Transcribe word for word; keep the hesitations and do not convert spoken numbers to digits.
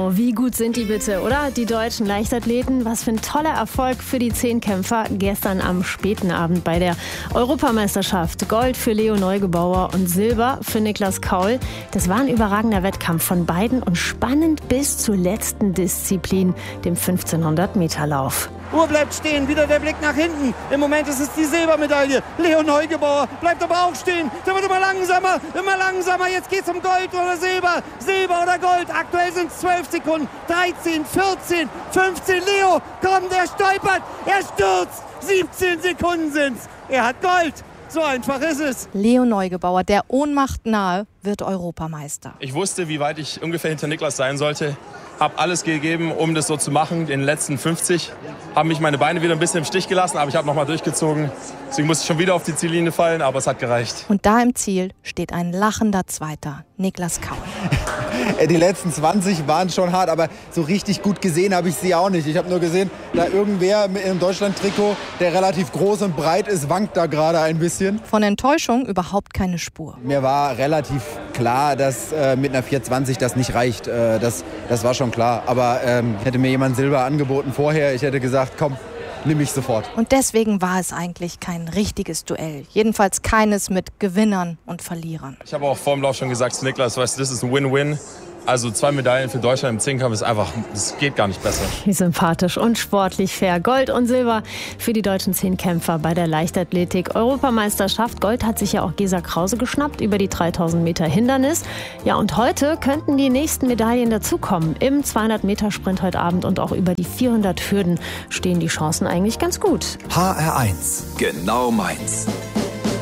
Wow, wie gut sind die bitte, oder? Die deutschen Leichtathleten, was für ein toller Erfolg für die Zehnkämpfer gestern am späten Abend bei der Europameisterschaft. Gold für Leo Neugebauer und Silber für Niklas Kaul. Das war ein überragender Wettkampf von beiden und spannend bis zur letzten Disziplin, dem fünfzehnhundert Meter Lauf. Uhr bleibt stehen, wieder der Blick nach hinten. Im Moment ist es die Silbermedaille. Leo Neugebauer bleibt aber auch stehen. Der wird immer langsamer, immer langsamer. Jetzt geht's um Gold oder Silber. Silber oder Gold. Aktuell sind es zwölf Sekunden. dreizehn, vierzehn, fünfzehn. Leo, komm, der stolpert. Er stürzt. siebzehn Sekunden sind's. Er hat Gold. So einfach ist es. Leo Neugebauer, der Ohnmacht nahe, wird Europameister. Ich wusste, wie weit ich ungefähr hinter Niklas sein sollte. Habe alles gegeben, um das so zu machen. In den letzten fünfzig haben mich meine Beine wieder ein bisschen im Stich gelassen, aber ich habe noch mal durchgezogen. Deswegen musste ich schon wieder auf die Ziellinie fallen, aber es hat gereicht. Und da im Ziel steht ein lachender Zweiter, Niklas Kaul. Die letzten zwanzig waren schon hart, aber so richtig gut gesehen habe ich sie auch nicht. Ich habe nur gesehen, da irgendwer mit einem Deutschland-Trikot, der relativ groß und breit ist, wankt da gerade ein bisschen. Von Enttäuschung überhaupt keine Spur. Mir war relativ klar, dass äh, mit einer vier zwanzig das nicht reicht. Äh, das, das war schon klar. Aber ähm, hätte mir jemand Silber angeboten vorher, ich hätte gesagt, komm, nimm ich sofort. Und deswegen war es eigentlich kein richtiges Duell. Jedenfalls keines mit Gewinnern und Verlierern. Ich habe auch vor dem Lauf schon gesagt zu Niklas, weißt du, das ist ein Win-Win. Also zwei Medaillen für Deutschland im Zehnkampf ist einfach, das geht gar nicht besser. Wie sympathisch und sportlich fair. Gold und Silber für die deutschen Zehnkämpfer bei der Leichtathletik-Europameisterschaft. Gold hat sich ja auch Gesa Krause geschnappt über die dreitausend Meter Hindernis. Ja, und heute könnten die nächsten Medaillen dazukommen. Im zweihundert Meter Sprint heute Abend und auch über die vierhundert Hürden stehen die Chancen eigentlich ganz gut. H R eins, genau meins.